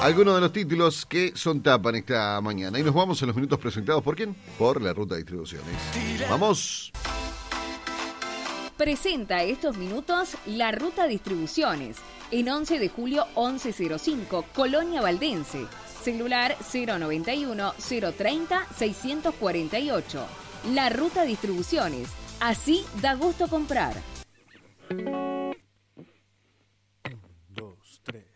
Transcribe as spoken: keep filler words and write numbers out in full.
algunos de los títulos que son tapa en esta mañana. Y nos vamos a los minutos presentados por quién? Por la Ruta Distribuciones. ¡Vamos! Presenta estos minutos la Ruta Distribuciones. En once de julio once cero cinco, Colonia Valdense. Celular cero noventa y uno, cero treinta, seiscientos cuarenta y ocho. La Ruta Distribuciones. Así da gusto comprar.